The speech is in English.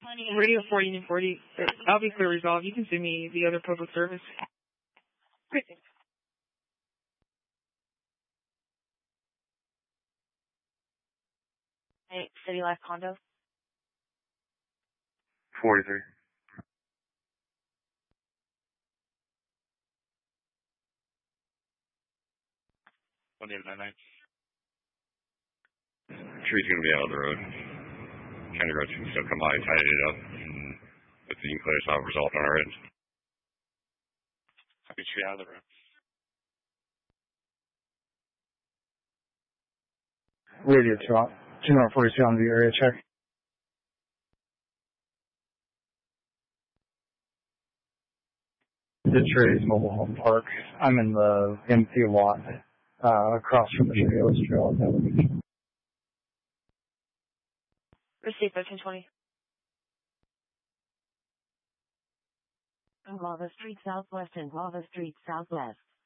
Radio 4, Union 40. I'll be clear resolved. You can send me the other public service. Great. Hey, City Life Condo. 43. On the 99. Tree's going to be out of the road. County Road can still come by and tidy it up. But the clear is not resolved on our end. Copy, tree out of the road. Radio 247 on the area check. The Trace Mobile Home Park. I'm in the empty lot across from the Trails Trail. Receive 1320. Guava Street Southwest and Guava Street Southwest.